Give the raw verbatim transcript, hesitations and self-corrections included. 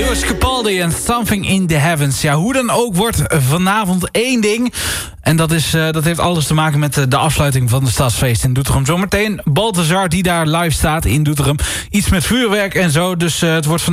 Lewis Capaldi en Something in the Heavens. Ja, hoe dan ook wordt vanavond één ding. En dat, is, uh, dat heeft alles te maken met uh, de afsluiting van de Stadsfeest in Doetinchem. Zometeen Balthazar die daar live staat in Doetinchem. Iets met vuurwerk en zo, dus uh, het wordt vanavond